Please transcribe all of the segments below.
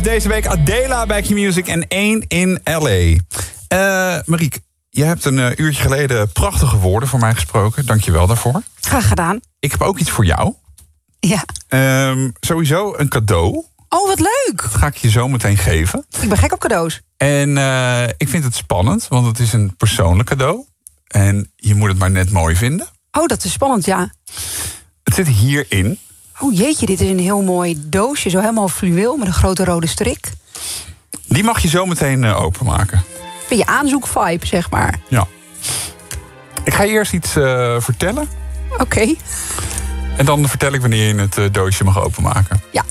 Deze week Adela bij Q-Music en 1 in L.A. Mariek, je hebt een uurtje geleden prachtige woorden voor mij gesproken. Dank je wel daarvoor. Graag gedaan. Ik heb ook iets voor jou. Ja. Sowieso een cadeau. Oh, wat leuk. Dat ga ik je zo meteen geven. Ik ben gek op cadeaus. En ik vind het spannend, want het is een persoonlijk cadeau. En je moet het maar net mooi vinden. Oh, dat is spannend, ja. Het zit hierin. Oh jeetje, dit is een heel mooi doosje. Zo helemaal fluweel met een grote rode strik. Die mag je zo meteen openmaken. Vind je aanzoekvibe, zeg maar. Ja. Ik ga je eerst iets vertellen. Oké. En dan vertel ik wanneer je het doosje mag openmaken. Ja.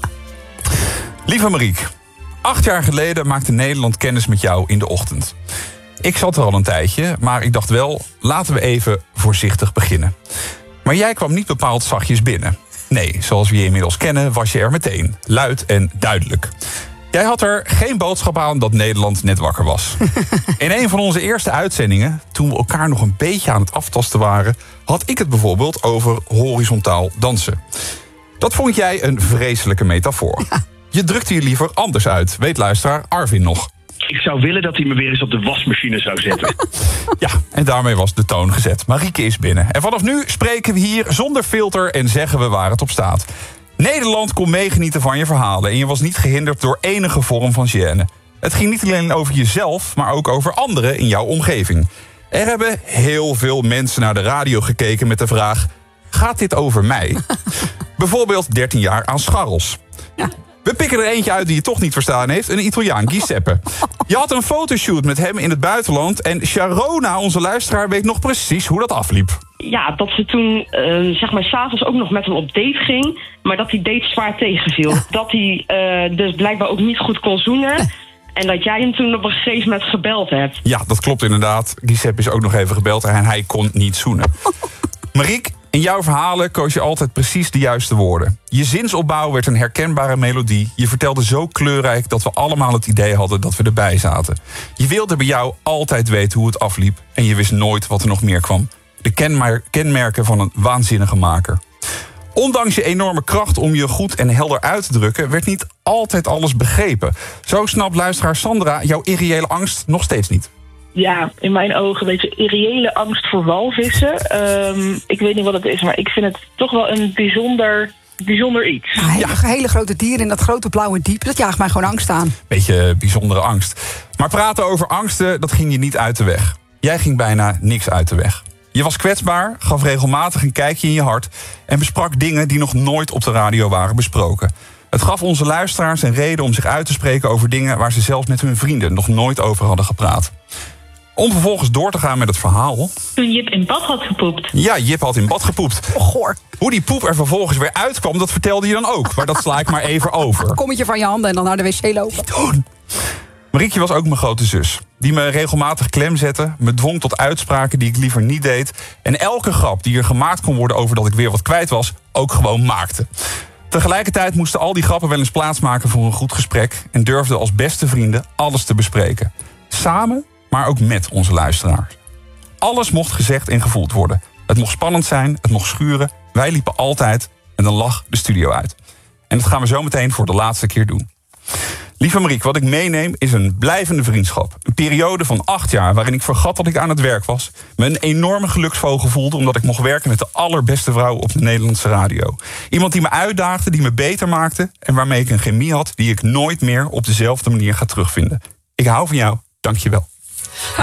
Lieve Mariek, 8 jaar geleden maakte Nederland kennis met jou in de ochtend. Ik zat er al een tijdje, maar ik dacht wel, laten we even voorzichtig beginnen. Maar jij kwam niet bepaald zachtjes binnen. Nee, zoals we je inmiddels kennen, was je er meteen. Luid en duidelijk. Jij had er geen boodschap aan dat Nederland net wakker was. In een van onze eerste uitzendingen, toen we elkaar nog een beetje aan het aftasten waren, had ik het bijvoorbeeld over horizontaal dansen. Dat vond jij een vreselijke metafoor. Ja. Je drukte je liever anders uit, weet luisteraar Arvin nog. Ik zou willen dat hij me weer eens op de wasmachine zou zetten. Ja, en daarmee was de toon gezet. Marieke is binnen. En vanaf nu spreken we hier zonder filter en zeggen we waar het op staat. Nederland kon meegenieten van je verhalen en je was niet gehinderd door enige vorm van gêne. Het ging niet alleen over jezelf, maar ook over anderen in jouw omgeving. Er hebben heel veel mensen naar de radio gekeken met de vraag: gaat dit over mij? Bijvoorbeeld 13 jaar aan scharrels. Ja. We pikken er eentje uit die je toch niet verstaan heeft. Een Italiaan, Giuseppe. Je had een fotoshoot met hem in het buitenland. En Sharona, onze luisteraar, weet nog precies hoe dat afliep. Ja, dat ze toen, zeg maar, 's avonds ook nog met hem op date ging. Maar dat die date zwaar tegenviel. Ja. Dat hij dus blijkbaar ook niet goed kon zoenen. En dat jij hem toen op een gegeven moment gebeld hebt. Ja, dat klopt inderdaad. Giuseppe is ook nog even gebeld en hij kon niet zoenen. Mariek, in jouw verhalen koos je altijd precies de juiste woorden. Je zinsopbouw werd een herkenbare melodie. Je vertelde zo kleurrijk dat we allemaal het idee hadden dat we erbij zaten. Je wilde bij jou altijd weten hoe het afliep en je wist nooit wat er nog meer kwam. De kenmerken van een waanzinnige maker. Ondanks je enorme kracht om je goed en helder uit te drukken, werd niet altijd alles begrepen. Zo snapt luisteraar Sandra jouw irreële angst nog steeds niet. Ja, in mijn ogen, weet je, irreële angst voor walvissen. Ik weet niet wat het is, maar ik vind het toch wel een bijzonder iets. Ja, hele grote dieren in dat grote blauwe diep, dat jaagt mij gewoon angst aan. Beetje bijzondere angst. Maar praten over angsten, dat ging je niet uit de weg. Jij ging bijna niks uit de weg. Je was kwetsbaar, gaf regelmatig een kijkje in je hart en besprak dingen die nog nooit op de radio waren besproken. Het gaf onze luisteraars een reden om zich uit te spreken over dingen waar ze zelfs met hun vrienden nog nooit over hadden gepraat. Om vervolgens door te gaan met het verhaal. Toen Jip in bad had gepoept. Ja, Jip had in bad gepoept. Oh, goor. Hoe die poep er vervolgens weer uitkwam, dat vertelde je dan ook. Maar dat sla ik maar even over. Kommetje van je handen en dan naar de wc lopen. Doen. Mariekje was ook mijn grote zus. Die me regelmatig klem zette, me dwong tot uitspraken die ik liever niet deed. En elke grap die er gemaakt kon worden over dat ik weer wat kwijt was, ook gewoon maakte. Tegelijkertijd moesten al die grappen wel eens plaatsmaken voor een goed gesprek en durfden als beste vrienden alles te bespreken. Samen, maar ook met onze luisteraars. Alles mocht gezegd en gevoeld worden. Het mocht spannend zijn, het mocht schuren. Wij liepen altijd met een lach de studio uit. En dat gaan we zo meteen voor de laatste keer doen. Lieve Mariek, wat ik meeneem is een blijvende vriendschap. Een periode van 8 jaar waarin ik vergat dat ik aan het werk was. Me een enorme geluksvogel voelde omdat ik mocht werken met de allerbeste vrouw op de Nederlandse radio. Iemand die me uitdaagde, die me beter maakte en waarmee ik een chemie had die ik nooit meer op dezelfde manier ga terugvinden. Ik hou van jou, dank je wel.